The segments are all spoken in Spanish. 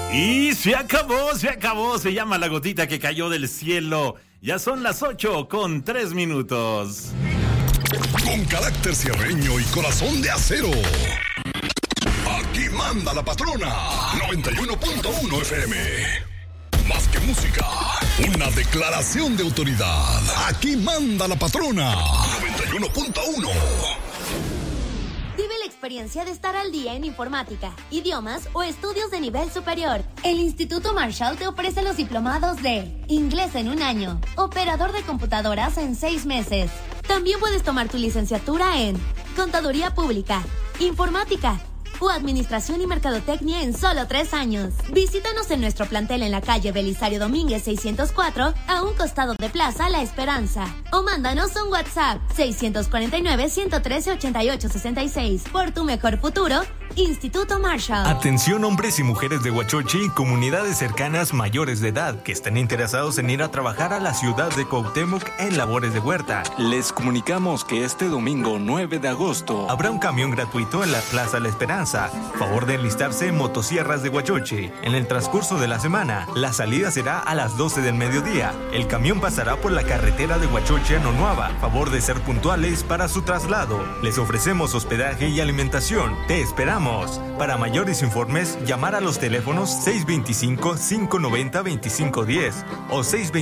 Y se acabó, se llama La Gotita que Cayó del Cielo. Ya son las 8:03. Con carácter sierreño y corazón de acero. Aquí manda la patrona. 91.1 FM. Más que música, una declaración de autoridad. Aquí manda la patrona. 91.1. Vive la experiencia de estar al día en informática, idiomas o estudios de nivel superior. El Instituto Marshall te ofrece los diplomados de Inglés en 1 año, Operador de computadoras en 6 meses. También puedes tomar tu licenciatura en Contaduría Pública, Informática o Administración y Mercadotecnia en solo 3 años. Visítanos en nuestro plantel en la calle Belisario Domínguez 604, a un costado de Plaza La Esperanza. O mándanos un WhatsApp 649-113-8866. Por tu mejor futuro, Instituto Marshall. Atención hombres y mujeres de Huachochi y comunidades cercanas mayores de edad que estén interesados en ir a trabajar a la ciudad de Cuauhtémoc en labores de huerta. Les comunicamos que este domingo 9 de agosto habrá un camión gratuito en la Plaza La Esperanza. Favor de enlistarse en Motosierras de Huachochi. En el transcurso de la semana, la salida será a las 12 del mediodía. El camión pasará por la carretera de Huachochi a Nonuava. Favor de ser puntuales para su traslado. Les ofrecemos hospedaje y alimentación. Te esperamos. Para mayores informes, llamar a los teléfonos 625-590-2510 o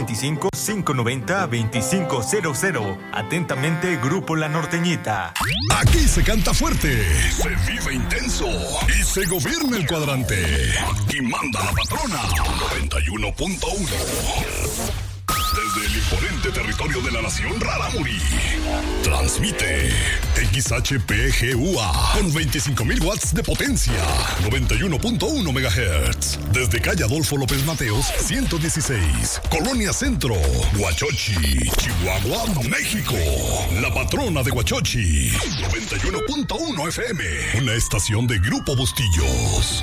625-590-2500. Atentamente, Grupo La Norteñita. Aquí se canta fuerte, se vive intenso y se gobierna el cuadrante. Aquí manda la patrona. 91.1. Desde el imponente territorio de la nación Rarámuri, transmite XHPGUA con 25,000 watts de potencia, 91.1 MHz. Desde calle Adolfo López Mateos, 116, Colonia Centro, Huachochi, Chihuahua, México. La patrona de Huachochi, 91.1 FM, una estación de Grupo Bustillos.